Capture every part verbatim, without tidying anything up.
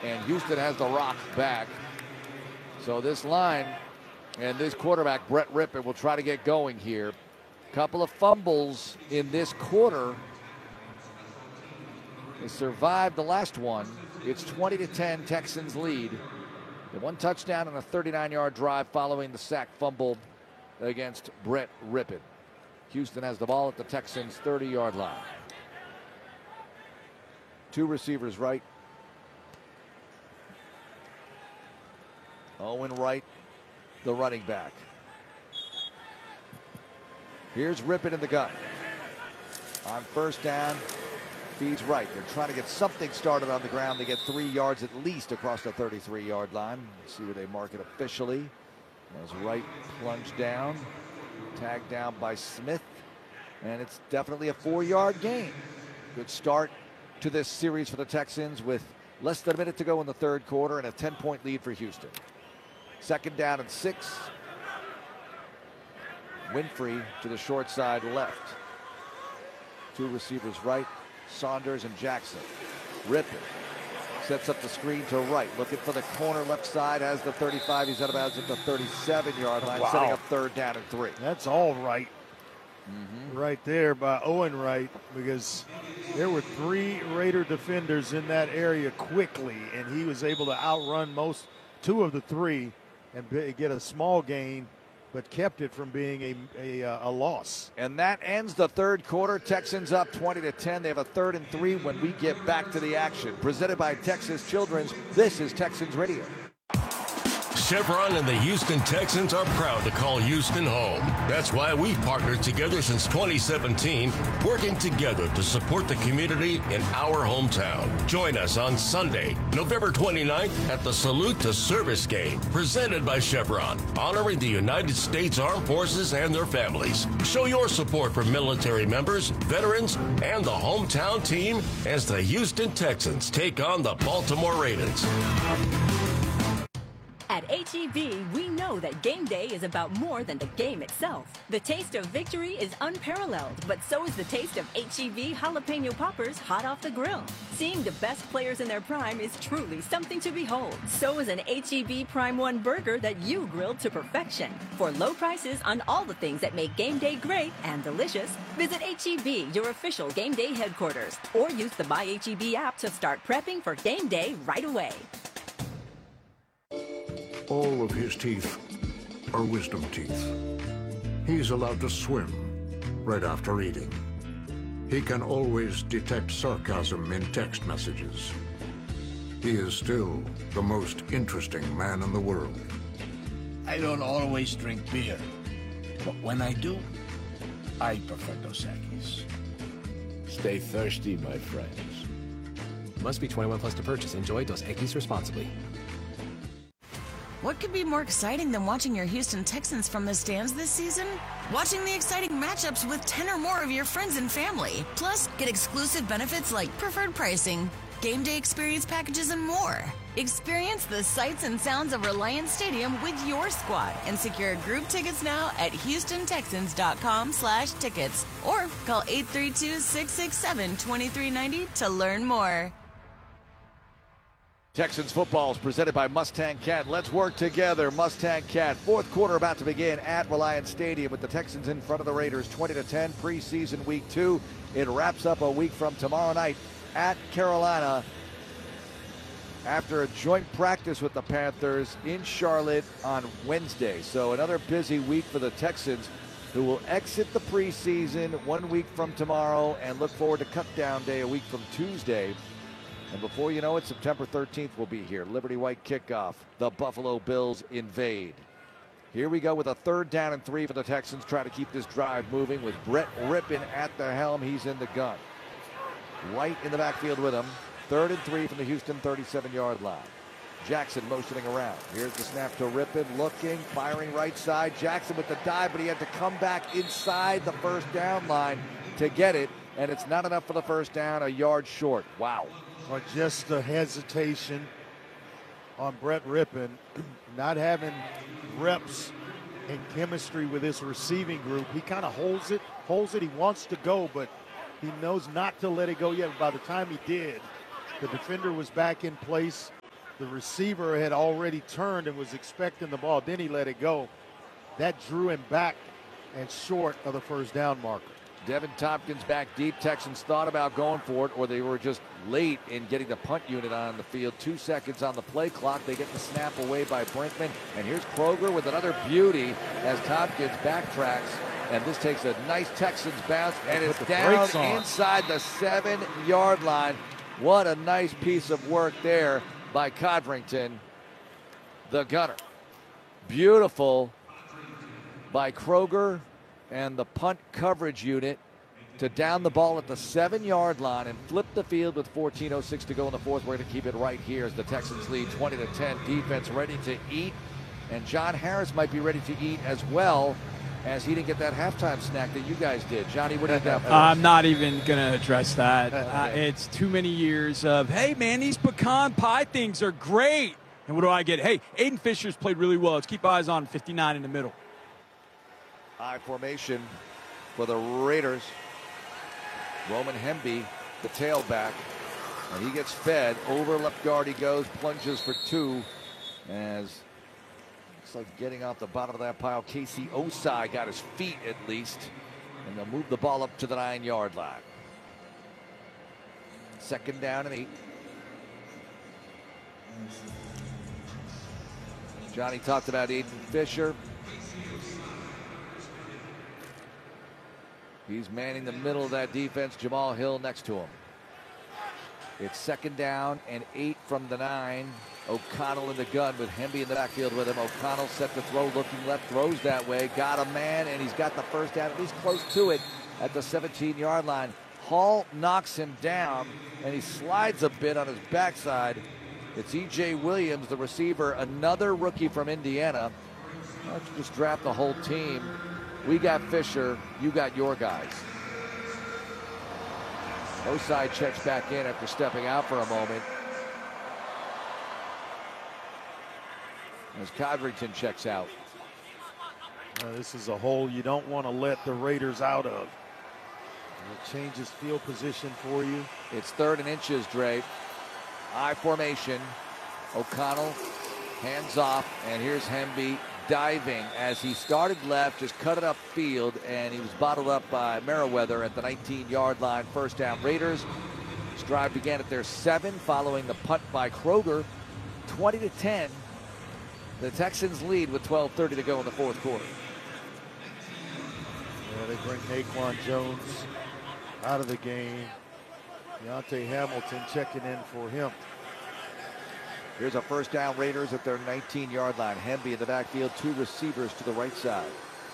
and Houston has the rock back. So this line and this quarterback, Brett Rypien, will try to get going here. Couple of fumbles in this quarter. They survived the last one. It's twenty to ten, Texans lead. The one touchdown and a thirty-nine yard drive following the sack fumble against Brett Rypien. Houston has the ball at the Texans' thirty yard line. Two receivers right. Owen Wright, the running back. Here's Rypien in the gun. On first down, feeds right. They're trying to get something started on the ground. They get three yards at least across the thirty-three yard line. Let's see where they mark it officially. As Wright plunged down, tagged down by Smith, and it's definitely a four yard gain. Good start to this series for the Texans with less than a minute to go in the third quarter and a ten point lead for Houston. Second down and six. Winfrey to the short side left. Two receivers right, Saunders and Jackson. Rypien sets up the screen to right, looking for the corner left side, has the thirty-five. He's out of bounds at the thirty-seven yard line, wow. Setting up third down and three. That's all right. Mm-hmm. Right there by Owen Wright, because there were three Raider defenders in that area quickly, and he was able to outrun most two of the three and be, get a small gain, but kept it from being a, a, a loss. And that ends the third quarter. Texans up twenty to ten. They have a third and three when we get back to the action. Presented by Texas Children's, this is Texans Radio. Chevron and the Houston Texans are proud to call Houston home. That's why we've partnered together since twenty seventeen, working together to support the community in our hometown. Join us on Sunday, November twenty-ninth at the Salute to Service game, presented by Chevron, honoring the United States Armed Forces and their families. Show your support for military members, veterans, and the hometown team as the Houston Texans take on the Baltimore Ravens. At H E B, we know that game day is about more than the game itself. The taste of victory is unparalleled, but so is the taste of H E B jalapeno poppers hot off the grill. Seeing the best players in their prime is truly something to behold. So is an H E B Prime One burger that you grilled to perfection. For low prices on all the things that make game day great and delicious, visit H E B, your official game day headquarters, or use the My H E B app to start prepping for game day right away. All of his teeth are wisdom teeth. He's allowed to swim right after eating. He can always detect sarcasm in text messages. He is still the most interesting man in the world. I don't always drink beer, but when I do, I prefer Dos Equis. Stay thirsty, my friends. Must be twenty-one plus to purchase. Enjoy Dos Equis responsibly. What could be more exciting than watching your Houston Texans from the stands this season? Watching the exciting matchups with ten or more of your friends and family. Plus, get exclusive benefits like preferred pricing, game day experience packages, and more. Experience the sights and sounds of Reliance Stadium with your squad and secure group tickets now at houston texans dot com slash tickets or call eight three two, six six seven, two three nine zero to learn more. Texans football is presented by Mustang Cat. Let's work together. Mustang Cat. Fourth quarter about to begin at Reliance Stadium with the Texans in front of the Raiders, twenty to ten, preseason week two. It wraps up a week from tomorrow night at Carolina after a joint practice with the Panthers in Charlotte on Wednesday. So another busy week for the Texans, who will exit the preseason one week from tomorrow and look forward to Cutdown Day a week from Tuesday. And before you know it, September thirteenth will be here. Liberty White kickoff. The Buffalo Bills invade. Here we go with a third down and three for the Texans, trying to keep this drive moving with Brett Rypien at the helm. He's in the gun. White in the backfield with him. Third and three from the Houston thirty-seven yard line. Jackson motioning around. Here's the snap to Rypien, looking, firing right side. Jackson with the dive, but he had to come back inside the first down line to get it. And it's not enough for the first down, a yard short. Wow. Or just the hesitation on Brett Rypien, not having reps and chemistry with his receiving group. He kind of holds it, holds it. He wants to go, but he knows not to let it go yet. By the time he did, the defender was back in place. the receiver had already turned and was expecting the ball. Then he let it go. That drew him back and short of the first down marker. Devin Tompkins back deep. Texans thought about going for it, or they were just late in getting the punt unit on the field. Two seconds on the play clock. They get the snap away by Brinkman. And here's Kroger with another beauty as Tompkins backtracks. And this takes a nice Texans bounce, and it's down inside the seven-yard line. What a nice piece of work there by Codrington, the gunner. Beautiful by Kroger and the punt coverage unit to down the ball at the seven-yard line and flip the field with fourteen oh six to go in the fourth. We're going to keep it right here as the Texans lead twenty to ten. Defense ready to eat, and John Harris might be ready to eat as well, as he didn't get that halftime snack that you guys did. Johnny, what do you got for us? I'm not even going to address that. Uh, it's too many years of, hey, man, these pecan pie things are great. And what do I get? Hey, Aiden Fisher's played really well. Let's keep eyes on fifty-nine in the middle. I formation for the Raiders. Roman Hemby, the tailback. And he gets fed. Over left guard he goes. Plunges for two. As looks like getting off the bottom of that pile. Casey Osai got his feet at least. And they'll move the ball up to the nine-yard line. Second down and eight. Johnny talked about Aiden Fisher. He's manning the middle of that defense. Jamal Hill next to him. It's second down and eight from the nine. O'Connell in the gun with Hemby in the backfield with him. O'Connell set to throw, looking left, throws that way. Got a man, and he's got the first down, at least close to it, at the seventeen-yard line. Hall knocks him down, and he slides a bit on his backside. It's E J Williams, the receiver, another rookie from Indiana. Why don't you just draft the whole team? We got Fisher, you got your guys. Osai checks back in after stepping out for a moment. As Codrington checks out. Uh, this is a hole you don't want to let the Raiders out of. It changes field position for you. It's third and inches, Dre. I formation. O'Connell hands off, and here's Hemby diving as he started left, just cut it up field, and he was bottled up by Merriweather at the nineteen-yard line. First down Raiders. This drive began at their seven following the punt by Kroger. twenty to ten. The Texans lead with twelve thirty to go in the fourth quarter. Yeah, they bring Naquan Jones out of the game. Deontay Hamilton checking in for him. Here's a first down Raiders at their nineteen-yard line. Hemby in the backfield, two receivers to the right side.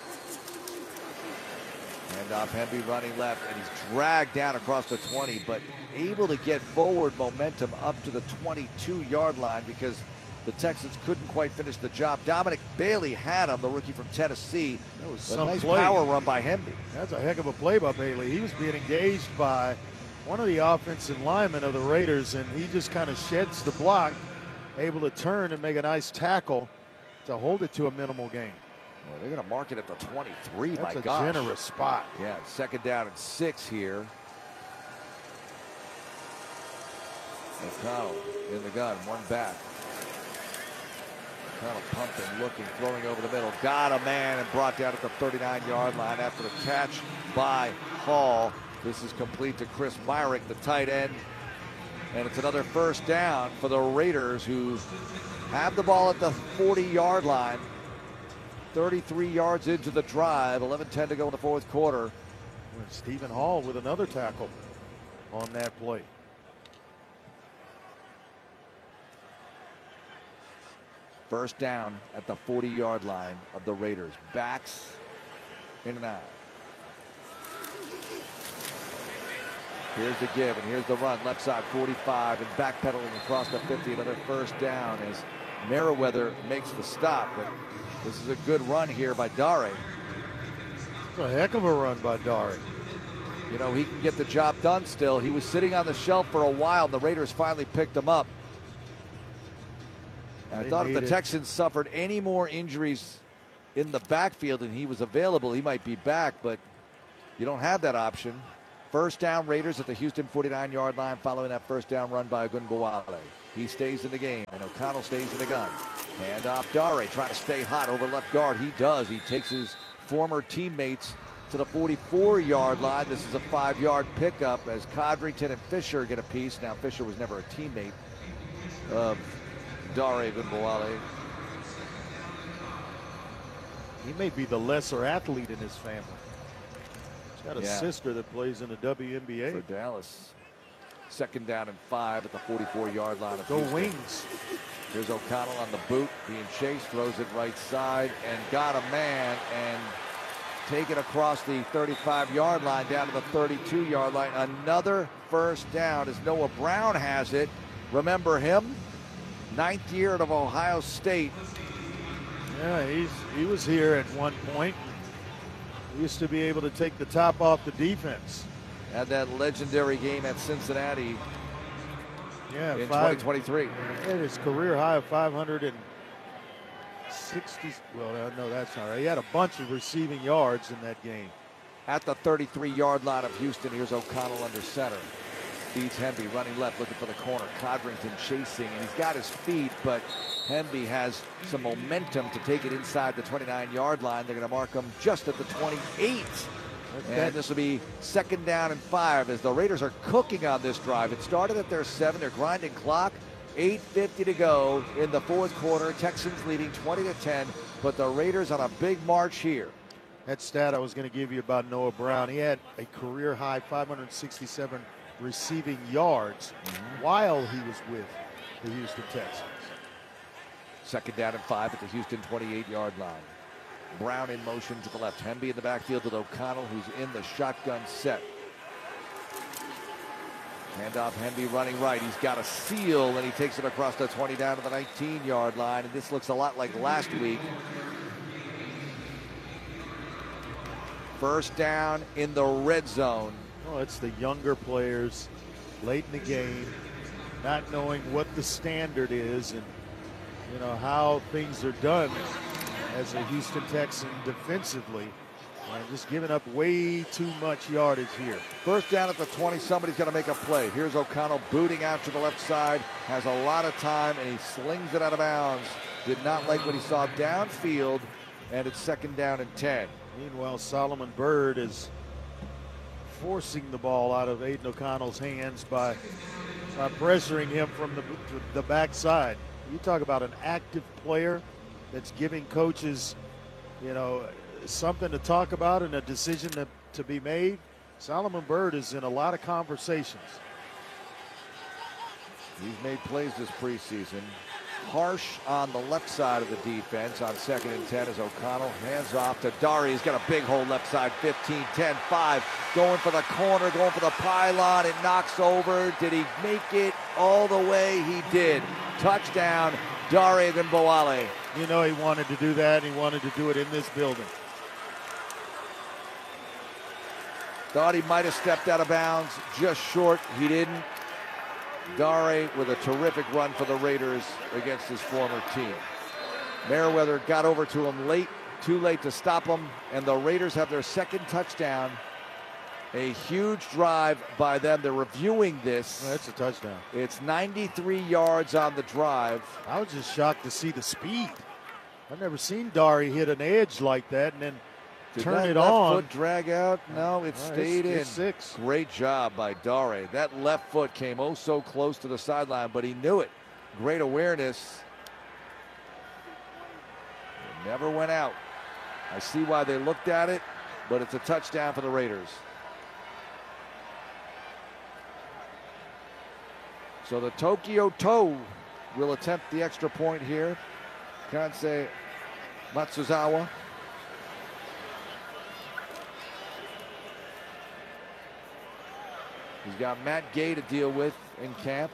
And off Hemby running left, and he's dragged down across the twenty, but able to get forward momentum up to the twenty-two-yard line because the Texans couldn't quite finish the job. Dominic Bailey had him, the rookie from Tennessee. That was a some nice play. Power run by Hemby. That's a heck of a play by Bailey. He was being engaged by one of the offensive linemen of the Raiders, and he just kind of sheds the block, able to turn and make a nice tackle to hold it to a minimal gain. Well, they're going to mark it at the twenty-three. That's my a gosh. generous spot. Yeah, second down and six here. O'Connell in the gun, one back. O'Connell pumping, looking, throwing over the middle. Got a man and brought down at the thirty-nine-yard line after the catch by Hall. This is complete to Chris Myrick, the tight end. And it's another first down for the Raiders, who have the ball at the forty-yard line. thirty-three yards into the drive, eleven ten to go in the fourth quarter. Stephen Hall with another tackle on that play. First down at the forty-yard line of the Raiders. Backs in and out. Here's the give, and here's the run. Left side, forty-five, and backpedaling across the fifty. Another first down as Merriweather makes the stop. But this is a good run here by Dare. It's a heck of a run by Dare. You know, he can get the job done still. He was sitting on the shelf for a while. And the Raiders finally picked him up. And I thought if the it. Texans suffered any more injuries in the backfield and he was available, he might be back, but you don't have that option. First down, Raiders at the Houston forty-nine-yard line following that first down run by Ogunbowale. He stays in the game, and O'Connell stays in the gun. Hand off Dare, trying to stay hot over left guard. He does. He takes his former teammates to the forty-four-yard line. This is a five-yard pickup as Codrington and Fisher get a piece. Now, Fisher was never a teammate of Dare Ogunbowale. He may be the lesser athlete in his family. He's got a Yeah. sister that plays in the W N B A. For Dallas. Second down and five at the forty-four-yard line. Of Go Houston. Wings. Here's O'Connell on the boot, being chased, throws it right side, and got a man, and take it across the thirty-five-yard line down to the thirty-two-yard line. Another first down as Noah Brown has it. Remember him? Ninth year at Ohio State. Yeah, he's he was here at one point. He used to be able to take the top off the defense. Had that legendary game at Cincinnati Yeah, in five, twenty twenty-three. He had his career high of five hundred sixty. Well, no, that's not right. He had a bunch of receiving yards in that game. At the thirty-three-yard line of Houston, here's O'Connell under center. Feeds Hemby, running left, looking for the corner. Codrington chasing, and he's got his feet, but Hemby has some momentum to take it inside the twenty-nine-yard line. They're going to mark him just at the twenty-eight. And this will be second down and five as the Raiders are cooking on this drive. It started at their seven. They're grinding clock. eight fifty to go in the fourth quarter. Texans leading twenty to ten, but the Raiders on a big march here. That stat I was going to give you about Noah Brown, he had a career high five hundred sixty-seven receiving yards mm-hmm. while he was with the Houston Texans. Second down and five at the Houston twenty-eight-yard line. Brown in motion to the left. Hemby in the backfield with O'Connell, who's in the shotgun set. Handoff, Hemby running right. He's got a seal, and he takes it across the twenty down to the nineteen-yard line. And this looks a lot like last week. First down in the red zone. Well, it's the younger players late in the game, not knowing what the standard is and, you know, how things are done as a Houston Texan defensively, and just giving up way too much yardage here. First down at the twenty, somebody's got to make a play. Here's O'Connell booting out to the left side, has a lot of time, and he slings it out of bounds. Did not like what he saw downfield, and it's second down and ten. Meanwhile, Solomon Byrd is forcing the ball out of Aiden O'Connell's hands by, by pressuring him from the, the backside. You talk about an active player that's giving coaches, you know, something to talk about and a decision to, to be made. Solomon Byrd is in a lot of conversations. He's made plays this preseason. Harsh on the left side of the defense on second and ten as O'Connell hands off to Dare. He's got a big hole left side, fifteen, ten, five. Going for the corner, going for the pylon. It knocks over. Did he make it all the way? He did. Touchdown, Dare Ogunbowale. You know he wanted to do that, and he wanted to do it in this building. Thought he might have stepped out of bounds, just short. He didn't. Dare with a terrific run for the Raiders against his former team. Merriweather got over to him late, too late to stop him, and the Raiders have their second touchdown. A huge drive by them. They're reviewing this. Well, that's a touchdown. It's ninety-three yards on the drive. I was just shocked to see the speed. I've never seen Dare hit an edge like that and then Did turn that it left on. Foot drag out? No, it All right, stayed it's, in. it's six. Great job by Dare. That left foot came oh so close to the sideline, but he knew it. Great awareness. It never went out. I see why they looked at it, but it's a touchdown for the Raiders. So the Tokyo Toe will attempt the extra point here. Kansei Matsuzawa. He's got Matt Gay to deal with in camp.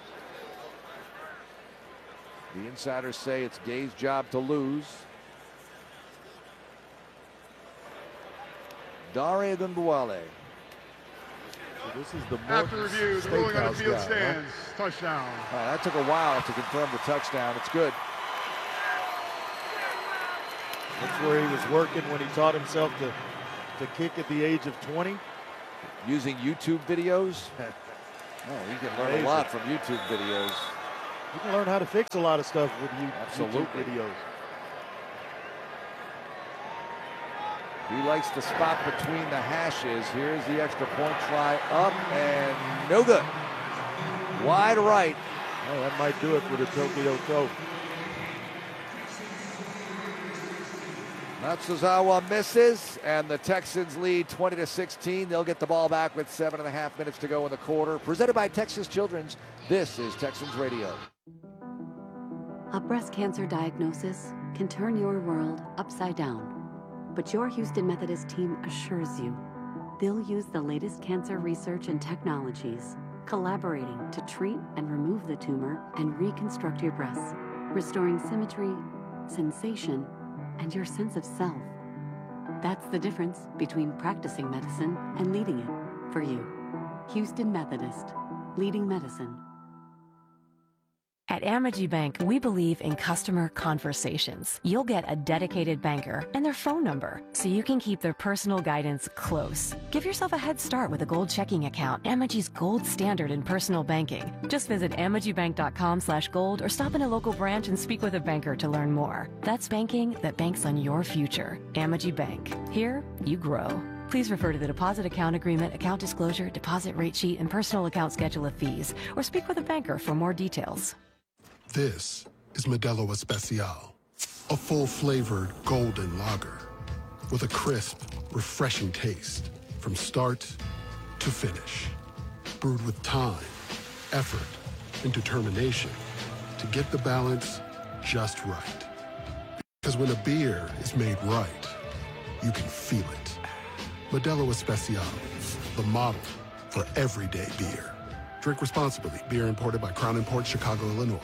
The insiders say it's Gay's job to lose. Dare Ogunbowale. So this is the After review, the ruling on the field stands. Huh? Touchdown. Oh, that took a while to confirm the touchdown. It's good. That's where he was working when he taught himself to, to kick at the age of twenty. using YouTube videos. Oh, you can learn Amazing. a lot from YouTube videos. You can learn how to fix a lot of stuff with you, Absolutely. YouTube videos. He likes the spot between the hashes. Here's the extra point try up and no good. Wide right. Oh, that might do it for the Tokyo Toe. Matsuzawa misses, and the Texans lead twenty to sixteen. They'll get the ball back with seven and a half minutes to go in the quarter. Presented by Texas Children's. This is Texans Radio. A breast cancer diagnosis can turn your world upside down. But your Houston Methodist team assures you they'll use the latest cancer research and technologies, collaborating to treat and remove the tumor and reconstruct your breasts, restoring symmetry, sensation, and your sense of self. That's the difference between practicing medicine and leading it for you. Houston Methodist, leading medicine. At Amegy Bank, we believe in customer conversations. You'll get a dedicated banker and their phone number, so you can keep their personal guidance close. Give yourself a head start with a gold checking account, Amegy's gold standard in personal banking. Just visit amegybank.com slash gold or stop in a local branch and speak with a banker to learn more. That's banking that banks on your future. Amegy Bank. Here, you grow. Please refer to the deposit account agreement, account disclosure, deposit rate sheet, and personal account schedule of fees, or speak with a banker for more details. This is Modelo Especial, a full-flavored golden lager with a crisp, refreshing taste from start to finish. Brewed with time, effort, and determination to get the balance just right. Because when a beer is made right, you can feel it. Modelo Especial, the model for everyday beer. Drink responsibly. Beer imported by Crown Imports, Chicago, Illinois.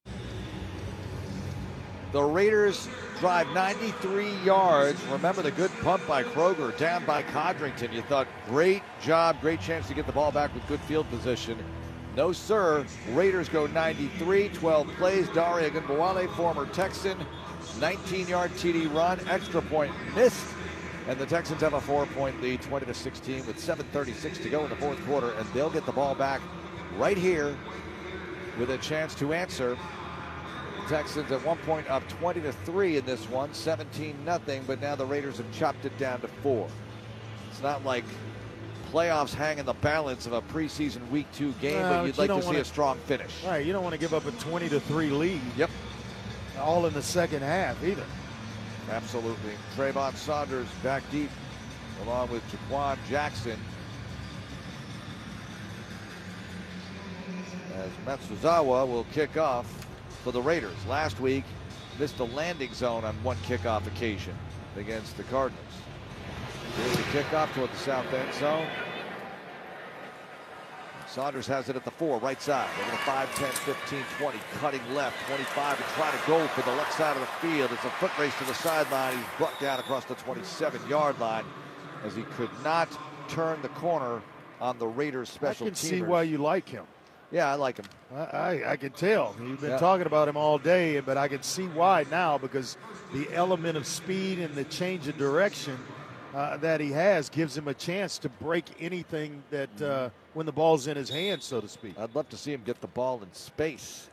The Raiders drive ninety-three yards. Remember the good punt by Kroger, down by Codrington. You thought, great job, great chance to get the ball back with good field position. No, sir. Raiders go ninety-three, twelve plays. Dare Ogunbowale, former Texan, nineteen-yard T D run, extra point missed. And the Texans have a four-point lead, twenty to sixteen, with seven thirty-six to go in the fourth quarter. And they'll get the ball back right here with a chance to answer. Texans at one point up twenty to three in this one, seventeen nothing, but now the Raiders have chopped it down to four. It's not like playoffs hang in the balance of a preseason week two game, well, but you'd you like to wanna, see a strong finish. Right, you don't want to give up a twenty to three lead. Yep. All in the second half either. Absolutely. Trayvon Saunders back deep along with Jaquan Jackson. As Matsuzawa will kick off for the Raiders. Last week, missed a landing zone on one kickoff occasion against the Cardinals. Here's the kickoff toward the south end zone. Saunders has it at the four, right side. Over the five, ten, fifteen, twenty, cutting left, twenty-five, and trying to go for the left side of the field. It's a foot race to the sideline. He's brought down across the twenty-seven-yard line as he could not turn the corner on the Raiders special I can teamers. see why you like him. Yeah, I like him. I, I, I can tell. You've been yeah. talking about him all day, but I can see why now, because the element of speed and the change of direction uh, that he has gives him a chance to break anything that uh, when the ball's in his hands, so to speak. I'd love to see him get the ball in space.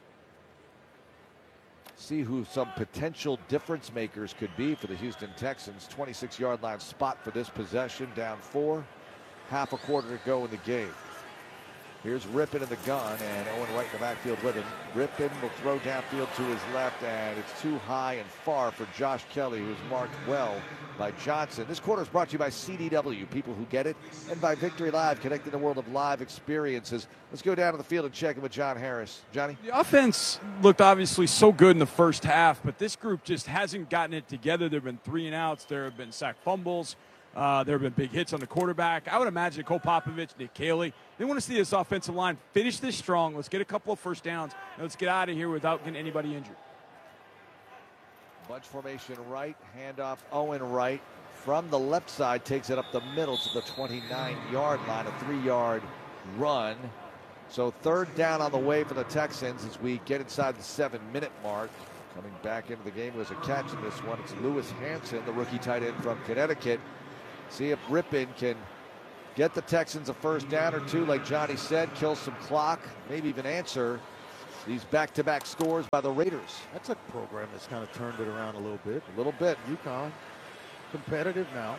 See who some potential difference makers could be for the Houston Texans. twenty-six-yard line spot for this possession, down four. Half a quarter to go in the game. Here's Rippon in the gun, and Owen Wright in the backfield with him. Rippon will throw downfield to his left, and it's too high and far for Josh Kelly, who's marked well by Johnson. This quarter is brought to you by C D W, people who get it, and by Victory Live, connecting the world of live experiences. Let's go down to the field and check in with John Harris. Johnny? The offense looked obviously so good in the first half, but this group just hasn't gotten it together. There have been three and outs. There have been sack fumbles. Uh, there have been big hits on the quarterback. I would imagine Cole Popovich, Nick Caley, they want to see this offensive line finish this strong. Let's get a couple of first downs, and let's get out of here without getting anybody injured. Bunch formation right, handoff Owen Wright from the left side, takes it up the middle to the twenty-nine-yard line, a three-yard run. So third down on the way for the Texans as we get inside the seven-minute mark. Coming back into the game was a catch in this one. It's Lewis Hanson, the rookie tight end from Connecticut. See if Rippon can get the Texans a first down or two, like Johnny said, kill some clock, maybe even answer these back-to-back scores by the Raiders. That's a program that's kind of turned it around a little bit. A little bit. UConn, competitive now.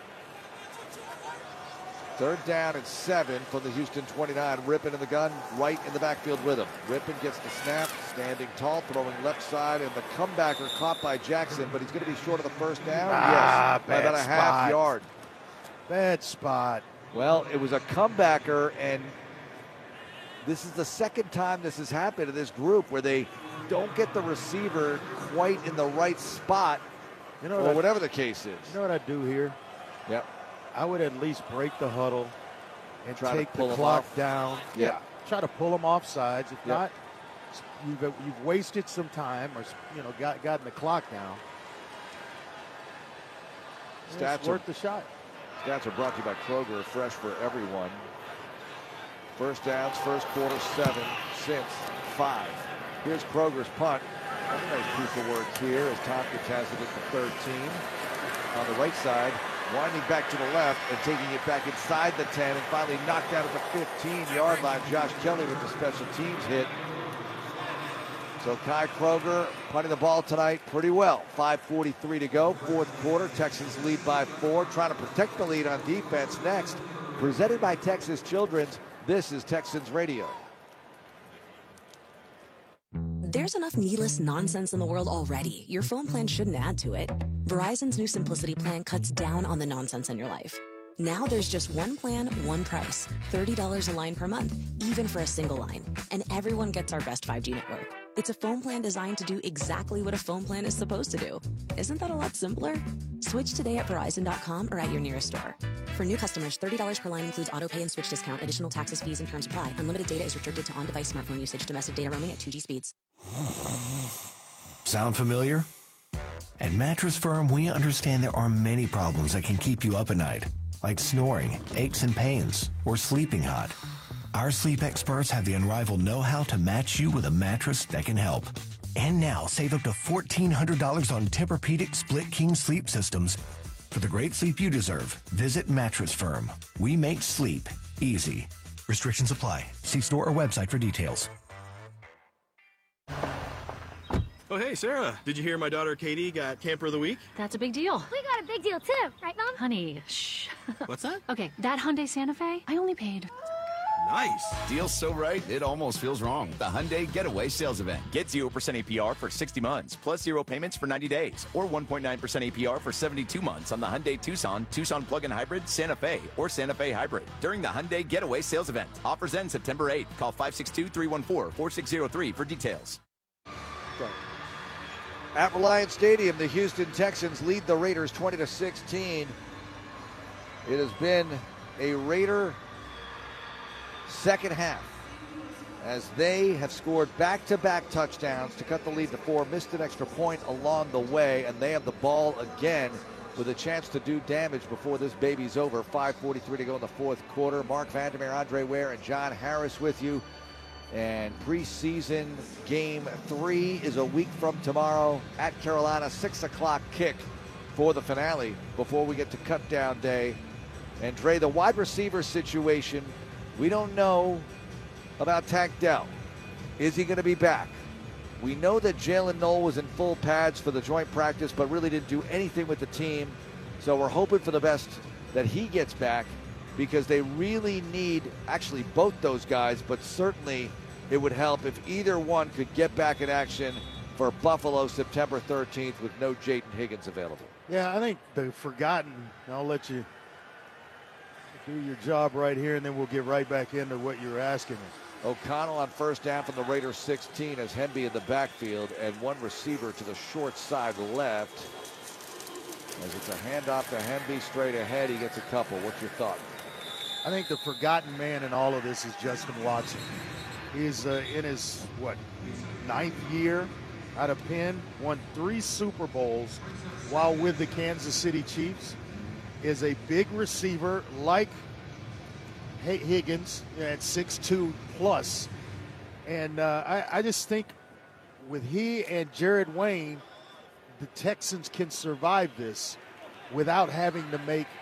Third down and seven from the Houston twenty-nine. Rypien in the gun, right in the backfield with him. Rypien gets the snap, standing tall, throwing left side, and the comebacker caught by Jackson, but he's going to be short of the first down. Ah, yes, by bad about a spot. half yard. Bad spot. Well, it was a comebacker, and this is the second time this has happened in this group where they don't get the receiver quite in the right spot, you know, or what whatever I, the case is. You know what I do here? Yep. I would at least break the huddle and Try take to pull the them clock off. down. Yeah. Yeah. Try to pull them off sides. If Yep. not, you've, you've wasted some time, or you know, got gotten the clock down. Stats It's are- worth the shot. Stats are brought to you by Kroger, fresh for everyone. First downs, first quarter, seven since five. Here's Kroger's punt. Another nice piece of work here as Tompkins has it at the thirteen. On the right side, winding back to the left and taking it back inside the ten and finally knocked out at the fifteen-yard line. Josh Kelly with the special teams hit. So Kai Kroger punting the ball tonight pretty well. five forty-three to go, fourth quarter. Texans lead by four, trying to protect the lead on defense next. Presented by Texas Children's, this is Texans Radio. There's enough needless nonsense in the world already. Your phone plan shouldn't add to it. Verizon's new Simplicity plan cuts down on the nonsense in your life. Now there's just one plan, one price. thirty dollars a line per month, even for a single line. And everyone gets our best five G network. It's a phone plan designed to do exactly what a phone plan is supposed to do. Isn't that a lot simpler? Switch today at Verizon dot com or at your nearest store. For new customers, thirty dollars per line includes auto pay and switch discount. Additional taxes, fees, and terms apply. Unlimited data is restricted to on-device smartphone usage. Domestic data roaming at two G speeds. Sound familiar? At Mattress Firm, we understand there are many problems that can keep you up at night, like snoring, aches and pains, or sleeping hot. Our sleep experts have the unrivaled know-how to match you with a mattress that can help. And now, save up to fourteen hundred dollars on Tempur-Pedic Split King sleep systems. For the great sleep you deserve, visit Mattress Firm. We make sleep easy. Restrictions apply. See store or website for details. Oh, hey, Sarah. Did you hear my daughter Katie got Camper of the Week? That's a big deal. We got a big deal too, right, Mom? Honey, shh. What's that? Okay, that Hyundai Santa Fe, I only paid. Nice. Deal's so right, it almost feels wrong. The Hyundai Getaway Sales Event. Get zero percent A P R for sixty months, plus zero payments for ninety days, or one point nine percent A P R for seventy-two months on the Hyundai Tucson, Tucson Plug-in Hybrid, Santa Fe, or Santa Fe Hybrid during the Hyundai Getaway Sales Event. Offers end September eighth. Call five six two, three one four, four six zero three for details. At Reliant Stadium, the Houston Texans lead the Raiders twenty to sixteen. It has been a Raider second half as they have scored back-to-back touchdowns to cut the lead to four, missed an extra point along the way, and they have the ball again with a chance to do damage before this baby's over. five forty-three to go in the fourth quarter. Mark Vandermeer, Andre Ware, and John Harris with you. And preseason game three is a week from tomorrow at Carolina, six o'clock kick for the finale before we get to cut down day. And Dre, the wide receiver situation, we don't know about Tank Dell. Is he going to be back? We know that Jalen Noel was in full pads for the joint practice, but really didn't do anything with the team. So we're hoping for the best that he gets back, because they really need actually both those guys, but certainly it would help if either one could get back in action for Buffalo September thirteenth with no Jayden Higgins available. Yeah, I think the forgotten, I'll let you do your job right here, and then we'll get right back into what you're asking me. O'Connell on first down from the Raiders sixteen as Hemby in the backfield, and one receiver to the short side left. As it's a handoff to Hemby straight ahead, he gets a couple. What's your thought? I think the forgotten man in all of this is Justin Watson. He's uh, in his, what, ninth year out of Penn, won three Super Bowls while with the Kansas City Chiefs, is a big receiver like Higgins at six two plus. And uh, I, I just think with he and Jared Wayne, the Texans can survive this without having to make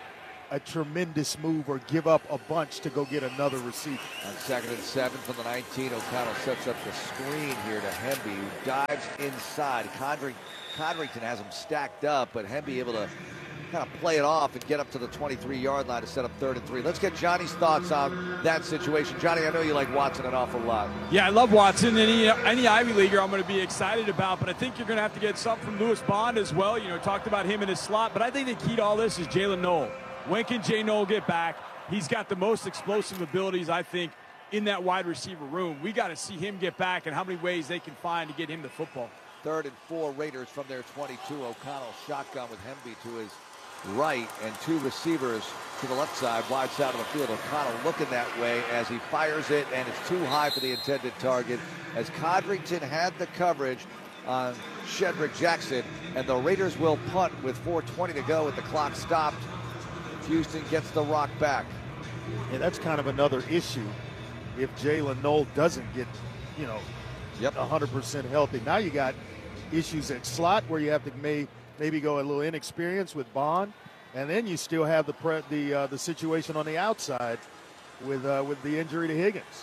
a tremendous move or give up a bunch to go get another receiver. On second and seven from the nineteen, O'Connell sets up the screen here to Hemby, who dives inside. Codring, Codrington has him stacked up, but Hemby able to kind of play it off and get up to the twenty-three-yard line to set up third and three. Let's get Johnny's thoughts on that situation. Johnny, I know you like Watson an awful lot. Yeah, I love Watson. Any any Ivy Leaguer I'm going to be excited about, but I think you're going to have to get something from Lewis Bond as well. You know, talked about him in his slot, but I think the key to all this is Jalen Knoll. When can Jay Knoll get back? He's got the most explosive abilities, I think, in that wide receiver room. We got to see him get back and how many ways they can find to get him the football. Third and four, Raiders from their twenty-two. O'Connell shotgun with Hemby to his right and two receivers to the left side, wide side of the field. O'Connell looking that way as he fires it, and it's too high for the intended target as Codrington had the coverage on Shedrick Jackson, and the Raiders will punt with four twenty to go with the clock stopped. Houston gets the rock back. Yeah, that's kind of another issue if Jalen Knoll doesn't get, you know, yep. one hundred percent healthy. Now you got issues at slot where you have to may, maybe go a little inexperienced with Bond, and then you still have the pre, the uh, the situation on the outside with uh, with the injury to Higgins.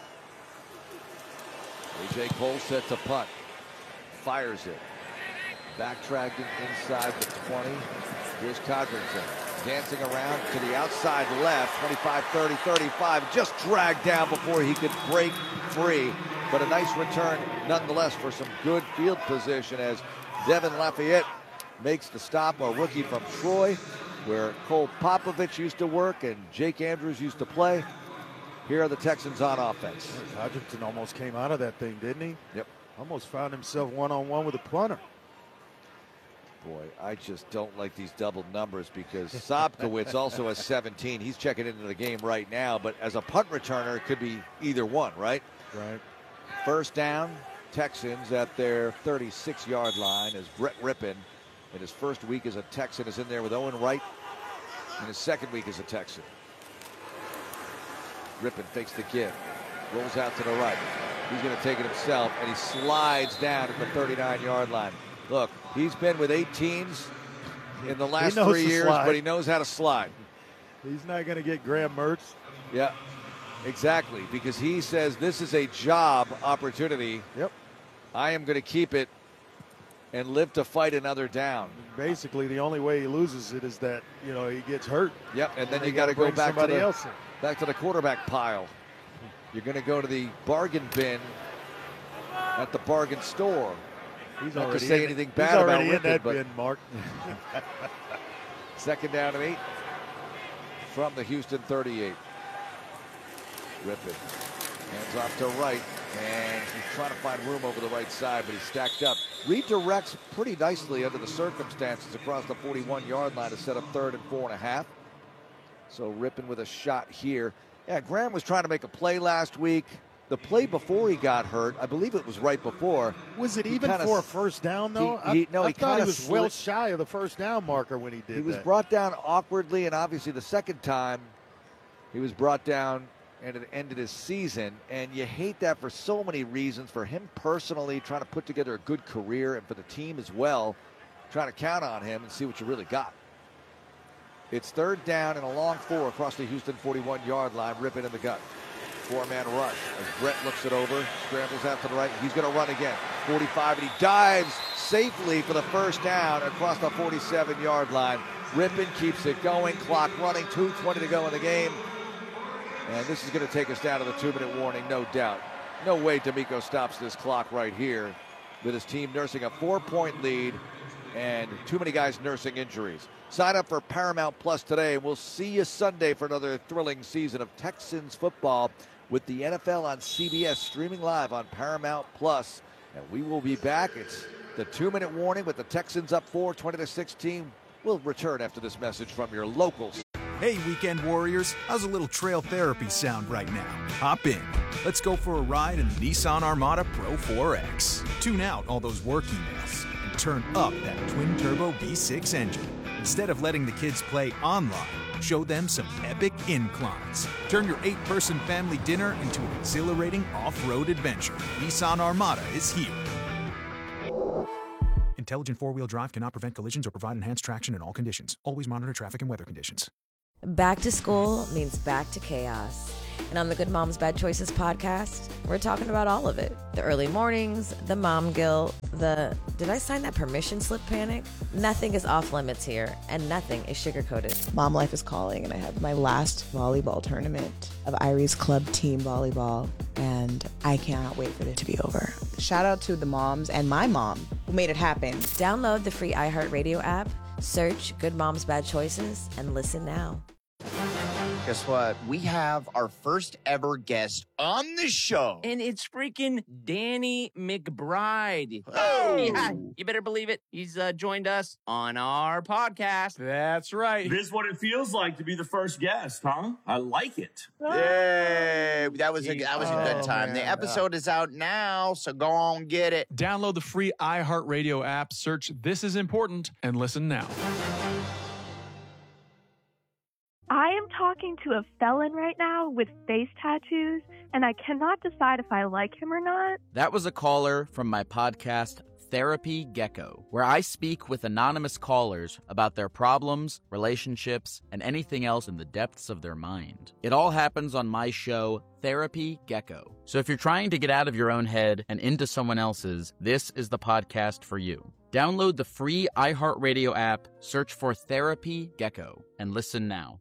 A J Cole sets a punt, fires it, backtracking inside the twenty. Here's Codrington dancing around to the outside left, twenty-five, thirty, thirty-five, just dragged down before he could break free. But a nice return nonetheless for some good field position as Devin Lafayette makes the stop, a rookie from Troy, where Cole Popovich used to work and Jake Andrews used to play. Here are the Texans on offense. Codrington almost came out of that thing, didn't he? Yep. Almost found himself one-on-one with a punter. Boy, I just don't like these double numbers because Sobkowitz also has seventeen. He's checking into the game right now, but as a punt returner, it could be either one, right? Right. First down, Texans at their thirty-six-yard line as Brett Rippon, in his first week as a Texan, is in there with Owen Wright in his second week as a Texan. Rippon fakes the give, rolls out to the right. He's going to take it himself, and he slides down at the thirty-nine-yard line. Look, he's been with eight teams in the last three years, slide. but he knows how to slide. He's not going to get Graham Mertz. Yeah, exactly, because he says this is a job opportunity. Yep. I am going to keep it and live to fight another down. Basically, the only way he loses it is that, you know, he gets hurt. Yep, and then and you got to go back to the else in. back to the quarterback pile. You're going to go to the bargain bin at the bargain store. He's Not already to say in, anything he's bad about already in Rippon, that but bin, Mark. second down and eight from the Houston thirty-eight. Rippon hands off to right, and he's trying to find room over the right side, but he's stacked up. Redirects pretty nicely under the circumstances across the forty-one-yard line to set up third and four and a half. So Rippon with a shot here. Yeah, Graham was trying to make a play last week. The play before he got hurt, I believe it was right before. Was it he even kinda, for a first down, though? He, he, I, no, I he thought he was slid. well shy of the first down marker when he did that. He was that. brought down awkwardly, and obviously the second time he was brought down and it ended his season. And you hate that for so many reasons. For him personally, trying to put together a good career, and for the team as well, trying to count on him and see what you really got. It's third down and a long four across the Houston forty-one-yard line. Rippon in the gut. Four-man rush as Brett looks it over, scrambles out to the right. He's going to run again. forty-five, and he dives safely for the first down across the forty-seven-yard line. Rippon keeps it going. Clock running. two twenty to go in the game. And this is going to take us down to the two-minute warning, no doubt. No way D'Amico stops this clock right here with his team nursing a four-point lead and too many guys nursing injuries. Sign up for Paramount Plus today, and we'll see you Sunday for another thrilling season of Texans football with the N F L on C B S streaming live on Paramount Plus. And we will be back. It's the two-minute warning with the Texans up four, twenty to sixteen. We'll return after this message from your locals. Hey, Weekend Warriors, how's a little trail therapy sound right now? Hop in. Let's go for a ride in the Nissan Armada Pro four X. Tune out all those work emails and turn up that twin-turbo V six engine. Instead of letting the kids play online, show them some epic inclines. Turn your eight-person family dinner into an exhilarating off-road adventure. Nissan Armada is here. Intelligent four-wheel drive cannot prevent collisions or provide enhanced traction in all conditions. Always monitor traffic and weather conditions. Back to school means back to chaos. And on the Good Moms Bad Choices podcast, we're talking about all of it. The early mornings, the mom guilt, the did I sign that permission slip panic? Nothing is off limits here, and nothing is sugar-coated. Mom life is calling, and I have my last volleyball tournament of Irie's Club Team Volleyball, and I cannot wait for it to be over. Shout out to the moms and my mom who made it happen. Download the free iHeartRadio app, search Good Moms Bad Choices, and listen now. Guess what? We have our first ever guest on the show. And it's freaking Danny McBride. Oh. Yeah, you better believe it. He's uh, joined us on our podcast. That's right. This is what it feels like to be the first guest, huh? I like it. Yay! That was a, that was a good Oh, time. man. The episode is out now, so go on get it. Download the free iHeartRadio app, search This Is Important, and listen now. I am talking to a felon right now with face tattoos, and I cannot decide if I like him or not. That was a caller from my podcast, Therapy Gecko, where I speak with anonymous callers about their problems, relationships, and anything else in the depths of their mind. It all happens on my show, Therapy Gecko. So if you're trying to get out of your own head and into someone else's, this is the podcast for you. Download the free iHeartRadio app, search for Therapy Gecko, and listen now.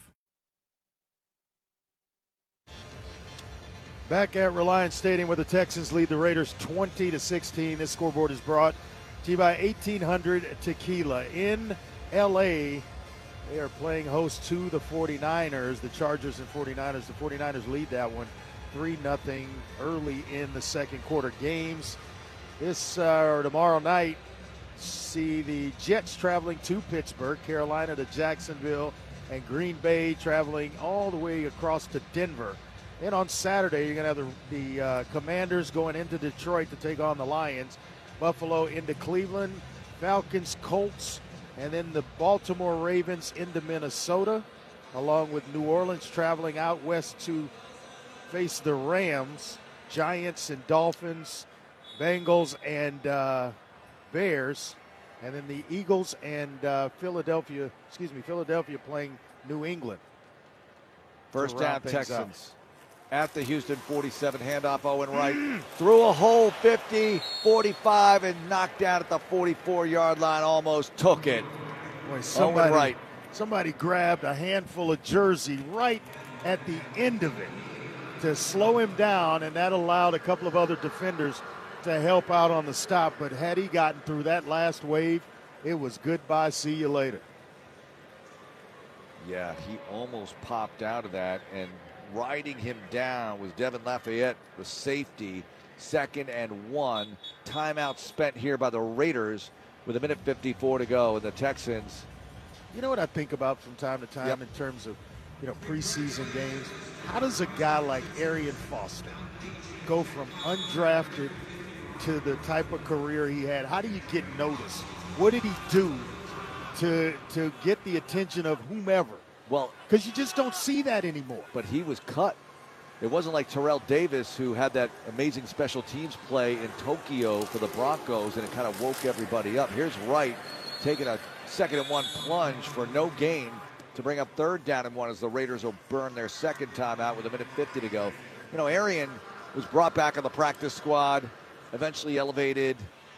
Back at Reliance Stadium where the Texans lead the Raiders twenty to sixteen. This scoreboard is brought to you by eighteen hundred Tequila. In L A, they are playing host to the forty-niners, the Chargers and forty-niners. The forty-niners lead that one three nothing early in the second quarter. Games this uh, or tomorrow night see the Jets traveling to Pittsburgh, Carolina to Jacksonville, and Green Bay traveling all the way across to Denver. Then on Saturday, you're going to have the, the uh, Commanders going into Detroit to take on the Lions, Buffalo into Cleveland, Falcons, Colts, and then the Baltimore Ravens into Minnesota, along with New Orleans traveling out west to face the Rams, Giants and Dolphins, Bengals and uh, Bears, and then the Eagles and uh, Philadelphia, excuse me, Philadelphia playing New England. First to down, round things Texans. At the Houston forty-seven, handoff Owen Wright. Through a hole, fifty, forty-five, and knocked down at the forty-four-yard line. Almost took it. Boy, somebody, Owen Wright. Somebody grabbed a handful of jersey right at the end of it to slow him down, and that allowed a couple of other defenders to help out on the stop. But had he gotten through that last wave, it was goodbye, see you later. Yeah, he almost popped out of that, and riding him down was Devin Lafayette, the safety. Second and one. Timeout spent here by the Raiders with a minute fifty-four to go, and the Texans. You know what I think about from time to time Yep. in terms of, you know, preseason games? How does a guy like Arian Foster go from undrafted to the type of career he had? How do you get noticed? What did he do to to get the attention of whomever? Well, because you just don't see that anymore. But he was cut. It wasn't like Terrell Davis, who had that amazing special teams play in Tokyo for the Broncos, and it kind of woke everybody up. Here's Wright taking a second and one plunge for no gain to bring up third down and one as the Raiders will burn their second timeout with a minute fifty to go. You know, Arian was brought back on the practice squad, eventually elevated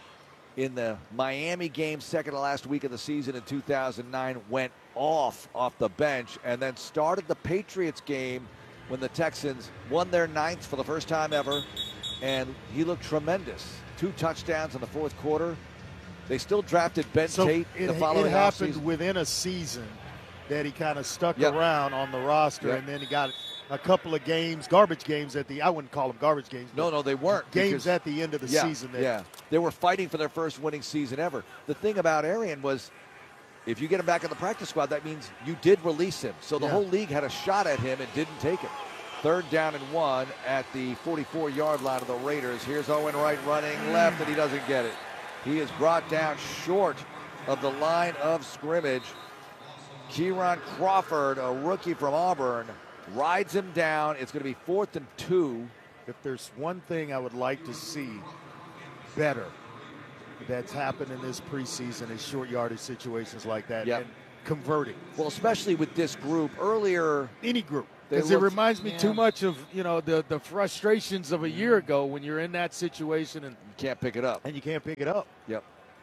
in the Miami game, second to last week of the season in two thousand nine, went off off the bench, and then started the Patriots game when the Texans won their ninth for the first time ever, and he looked tremendous. Two touchdowns in the fourth quarter. They still drafted Ben So Tate it, the following it happened offseason. within a season that he kind of stuck Yep. around on the roster, Yep. and then he got a couple of games, garbage games at the, I wouldn't call them garbage games. No, but no, they weren't. Games because- at the end of the yeah, season. That, Yeah, they were fighting for their first winning season ever. The thing about Arian was, if you get him back in the practice squad, that means you did release him. So the Yeah. whole league had a shot at him and didn't take him. Third down and one at the forty-four-yard line of the Raiders. Here's Owen Wright running left, and he doesn't get it. He is brought down short of the line of scrimmage. Kieran Crawford, a rookie from Auburn, rides him down. It's going to be fourth and two. If there's one thing I would like to see better that's happened in this preseason is short yardage situations like that. Yep. And converting. Well, especially with this group earlier. Any group. They Because it looked- reminds me yeah. too much of, you know, the, the frustrations of a year ago when you're in that situation and you can't pick it up. And you can't pick it up. Yep.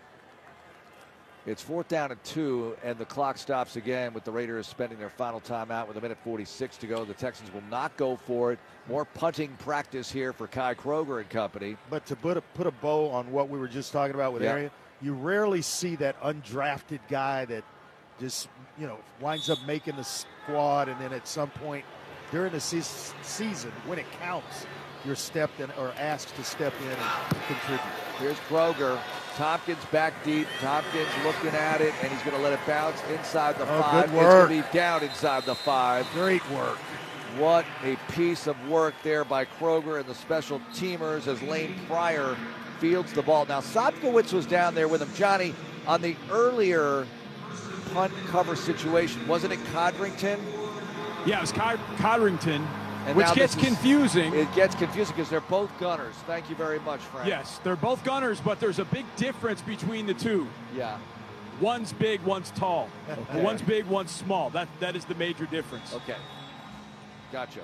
It's fourth down and two, and the clock stops again with the Raiders spending their final timeout with a minute forty-six to go. The Texans will not go for it. More punting practice here for Kai Kroger and company. But to put a, put a bow on what we were just talking about with Yeah. Arian, you rarely see that undrafted guy that just, you know, winds up making the squad, and then at some point during the se- season, when it counts, you're stepped in or asked to step in and contribute. Here's Kroger. Tompkins back deep. Tompkins looking at it, and he's going to let it bounce inside the Oh, five. good work. It's going to be down inside the five. Great work. What a piece of work there by Kroger and the special teamers as Lane Pryor fields the ball. Now, Sopkowitz was down there with him. Johnny, on the earlier punt cover situation, wasn't it Codrington? Yeah, it was Cod- Codrington, And which now gets this is- confusing. It gets confusing because they're both gunners. Thank you very much, Frank. Yes, they're both gunners, but there's a big difference between the two. Yeah. One's big, one's tall. Okay. One's big, one's small. That That is the major difference. Okay. Gotcha.